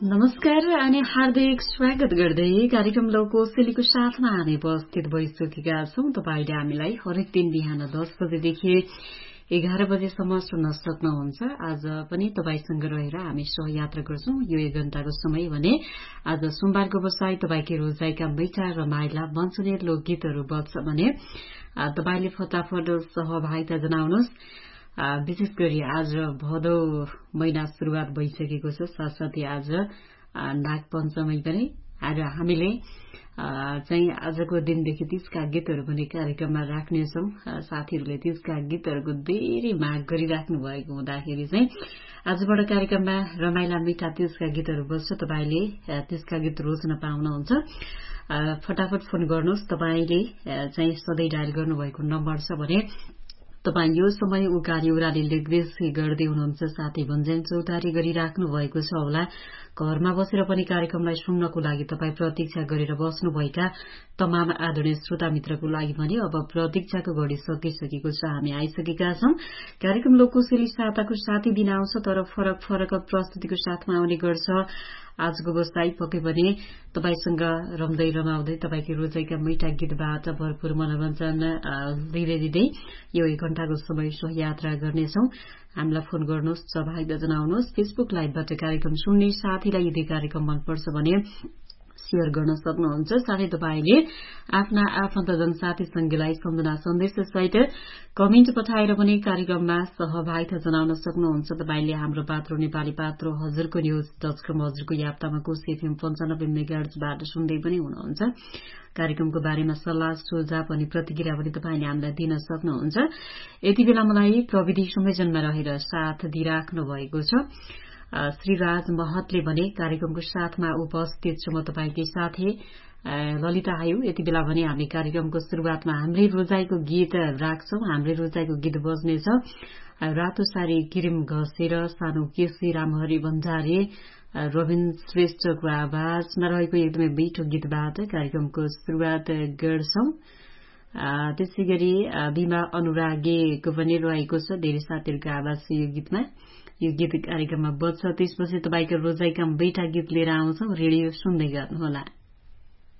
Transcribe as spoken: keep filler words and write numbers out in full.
नमस्कार अनि हार्दिक स्वागत गर्दै कार्यक्रम लोककोशलीको साथमा हामी उपस्थित भइसकेका छौं। तपाईले हामीलाई हरेक दिन बिहान दस बजेदेखि एघार बजेसम्म सुन्न सक्नुहुन्छ। आज पनि तपाईसँग रहेर हामी सहयात्रा गर्छौं। यो एक घण्टाको समय भने आज सोमबारको बसाई तपाईकै रोजाइका मैठा रमाइला मनसुने लोकगीतहरू बज्छ भने तपाईले फटाफट सहभागिता जनाउनुहोस्। विशेष गरी आज भदौ महिना सुरुवात भइसकेको छ, साथसाथै आज नाग पञ्चमी पनि आज हामीले चाहिँ आजको दिनदेखि तीजका गीतहरू पनि कार्यक्रममा राख्नेछौं। साथीहरूले तीजका गीतहरूको धेरै माग गरिराख्नु भएको हुँदाखेरि चाहिँ आजबाट कार्यक्रममा रमाइला मिठा तीजका गीतहरू बज्छ। तपाईले तीजका गीत रोज्न पाउनुहुन्छ। फटाफट फोन गर्नुहोस्। तपाईले चाहिँ सधैँ डायल गर्नुभएको नम्बर छ भने तपाई यो समय उकाली उराली लेखबेसी गर्दै हुनुहुन्छ। साथै भन्ज्याङ चौतारी गरिराख्नु भएको छ होला। घरमा बसेर पनि कार्यक्रमलाई सुन्नको लागि तपाई प्रतीक्षा गरेर बस्नुभएका तमाम आदरणीय श्रोता मित्रको लागि पनि अब प्रतीक्षाको घडी सकिसकेको छ। हामी आइसकेका छौं। कार्यक्रम लोककोशली साताको साथै दिन आउँछ, तर फरक फरक प्रस्तुतिको साथमा आउने गर्छ। आजको बसाई पक्कै पनि तपाईसँग रम्दै रमाउँदै तपाईकै रोजाइका मैठा गीतबाट भरपूर मनोरञ्जन लिँदै लिँदै यो एक घण्टाको समय सहयात्रा गर्नेछौं। हामीलाई फोन गर्नुहोस्, सहभागिता जनाउनुहोस्। फेसबुक लाइभबाट कार्यक्रम सुन्ने साथीलाई यदि कार्यक्रम मनपर्छ भने शेयर गर्न सक्नुहुन्छ। साथै तपाईले आफ्ना आफन्तजन साथी संगीलाई सम्झना सन्देश सहित कमेन्ट पठाएर पनि कार्यक्रममा सहभागिता जनाउन सक्नुहुन्छ। तपाईले हाम्रो पात्रो नेपाली पात्रो हजुरको न्यूज डट कम हजुरको याप्तामा कोशी एफएम पन्चानब्बे मेगाहर्जबाट सुन्दै पनि हुनुहुन्छ। कार्यक्रमको बारेमा सल्लाह सुझाव अनि प्रतिक्रिया पनि तपाईले हामीलाई दिन सक्नुहुन्छ। यति बेला मलाई प्रविधि संयोजनमा रहेर साथ दिइराख्नु भएको छ श्रीराज महतले भने कार्यक्रमको साथमा उपस्थित छु म तपाईकै साथी ललिता आयु। यति बेला भने हामी कार्यक्रमको शुरूआतमा हाम्रै रोजाइको गीत राख्छौं। हाम्रै रोजाइको गीत बज्नेछ। रातो सारी किरिम घसेर सानो केसी रामहरि बन्जारे रविन श्रेष्ठको आवाजमा रहेको एकदमै मिठो गीतबाट कार्यक्रमको शुरूआत गर्छौं। त्यसै गरी बिमा अनुरागीको पनि रहेको छ धेरै साथीहरूको आवाज छ यो गीतमा। यो गीत कार्यक्रममा बज्छ। त्यसपछि तपाईको रोजाइका बैठा गीत लिएर आउँछौं। रेडियो सुन्दै गर्नुहोला।